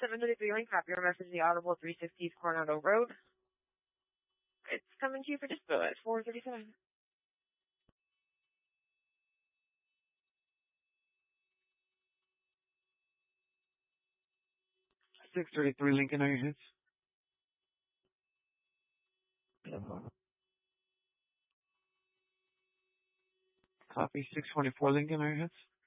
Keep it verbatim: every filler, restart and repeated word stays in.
seven thirty-three Link, copy your message, the Audible three sixty Coronado Road. It's coming to you for dispo at four thirty-seven. six thirty-three Lincoln, are your hits? Copy. six twenty-four Lincoln, are your hits?